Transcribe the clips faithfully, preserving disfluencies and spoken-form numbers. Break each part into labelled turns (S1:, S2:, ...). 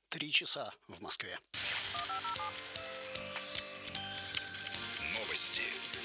S1: Три часа в Москве.
S2: Новости.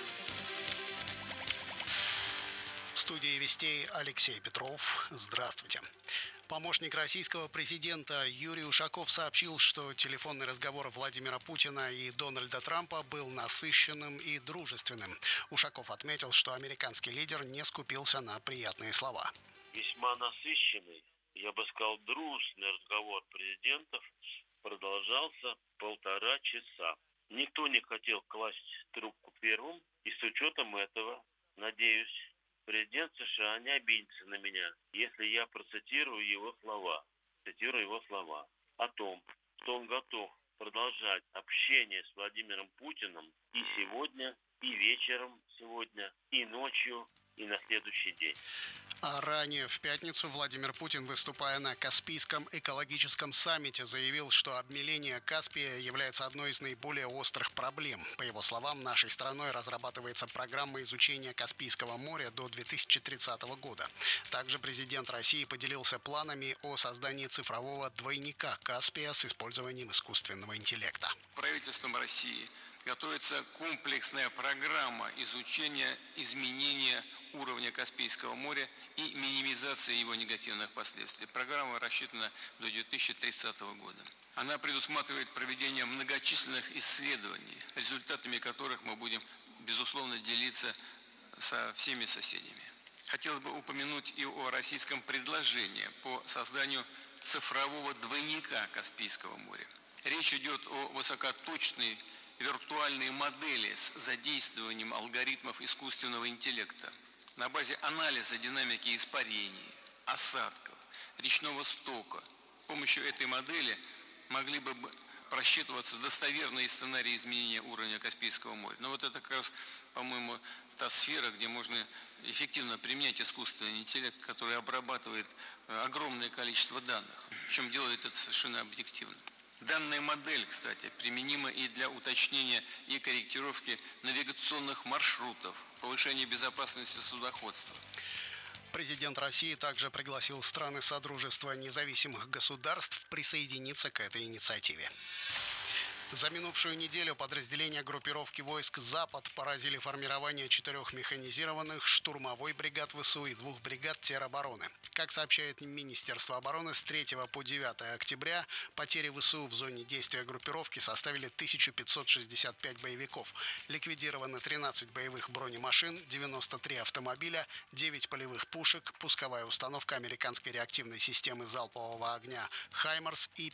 S1: В студии Вестей Алексей Петров. Здравствуйте. Помощник российского президента Юрий Ушаков сообщил, что телефонный разговор Владимира Путина и Дональда Трампа был насыщенным и дружественным. Ушаков отметил, что американский лидер не скупился на приятные слова.
S3: Весьма насыщенный, я бы сказал, дружный разговор президентов продолжался полтора часа. Никто не хотел класть трубку первым, и с учетом этого, надеюсь, президент США не обидится на меня, если я процитирую его слова. Цитирую его слова о том, что он готов продолжать общение с Владимиром Путиным и сегодня, и вечером сегодня, и ночью, и на следующий день.
S1: А ранее в пятницу Владимир Путин, выступая на Каспийском экологическом саммите, заявил, что обмеление Каспия является одной из наиболее острых проблем. По его словам, нашей страной разрабатывается программа изучения Каспийского моря до две тысячи тридцатого года. Также президент России поделился планами о создании цифрового двойника Каспия с использованием искусственного интеллекта.
S4: Правительством России готовится комплексная программа изучения изменения уровня Каспийского моря и минимизации его негативных последствий. Программа рассчитана до две тысячи тридцатого года. Она предусматривает проведение многочисленных исследований, результатами которых мы будем, безусловно, делиться со всеми соседями. Хотелось бы упомянуть и о российском предложении по созданию цифрового двойника Каспийского моря. Речь идет о высокоточной виртуальные модели с задействованием алгоритмов искусственного интеллекта на базе анализа динамики испарений, осадков, речного стока. С помощью этой модели могли бы просчитываться достоверные сценарии изменения уровня Каспийского моря. Но вот это как раз, по-моему, та сфера, где можно эффективно применять искусственный интеллект, который обрабатывает огромное количество данных, причем делает это совершенно объективно. Данная модель, кстати, применима и для уточнения и корректировки навигационных маршрутов, повышения безопасности судоходства.
S1: Президент России также пригласил страны Содружества независимых государств присоединиться к этой инициативе. За минувшую неделю подразделения группировки войск «Запад» поразили формирование четырех механизированных штурмовой бригад ВСУ и двух бригад теробороны. Как сообщает Министерство обороны, с третьего по девятое октября потери ВСУ в зоне действия группировки составили тысячу пятьсот шестьдесят пять боевиков. Ликвидировано тринадцать боевых бронемашин, девяносто три автомобиля, девять полевых пушек, пусковая установка американской реактивной системы залпового огня «Хаймарс» и